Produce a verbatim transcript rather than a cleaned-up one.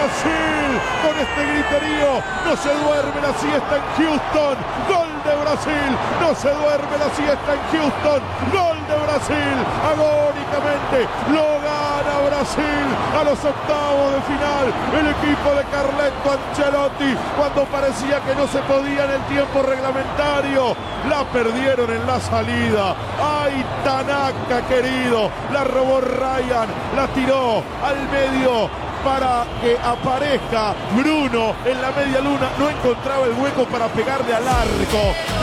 Brasil! Con este griterío no se duerme la siesta en Houston. Gol de Brasil, no se duerme la siesta en Houston. Gol de Brasil, agónicamente lo gana Brasil a los octavos de final. El equipo de Carleto Ancelotti, cuando parecía que no se podía en el tiempo reglamentario, la perdieron en la salida. ¡Ay, Tanaka querido! La robó Ryan, la tiró al medio para que aparezca Bruno en la media luna. No encontraba el hueco para pegarle al arco.